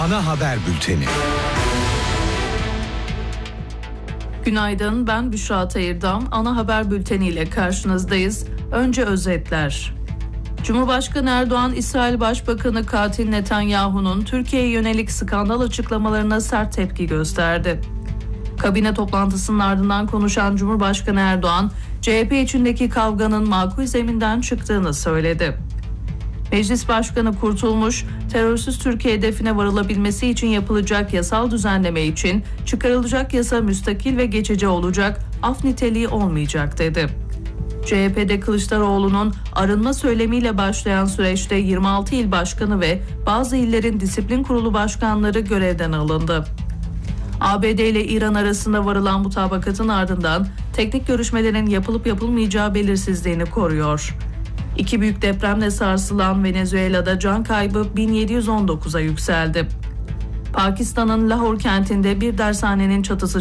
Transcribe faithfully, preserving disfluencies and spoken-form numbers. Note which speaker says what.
Speaker 1: Ana Haber Bülteni.
Speaker 2: Günaydın, ben Büşra Tayırdam. Ana Haber Bülteni ile karşınızdayız. Önce özetler. Cumhurbaşkanı Erdoğan, İsrail Başbakanı katil Netanyahu'nun Türkiye'ye yönelik skandal açıklamalarına sert tepki gösterdi. Kabine toplantısının ardından konuşan Cumhurbaşkanı Erdoğan, C H P içindeki kavganın makul zeminden çıktığını söyledi. Meclis Başkanı Kurtulmuş, terörsüz Türkiye hedefine varılabilmesi için yapılacak yasal düzenleme için çıkarılacak yasa müstakil ve geçici olacak, af niteliği olmayacak dedi. C H P'de Kılıçdaroğlu'nun arınma söylemiyle başlayan süreçte yirmi altı il başkanı ve bazı illerin disiplin kurulu başkanları görevden alındı. A B D ile İran arasında varılan mutabakatın ardından teknik görüşmelerin yapılıp yapılmayacağı belirsizliğini koruyor. İki büyük depremle sarsılan Venezuela'da can kaybı bin yedi yüz on dokuza yükseldi. Pakistan'ın Lahore kentinde bir dershanenin çatısı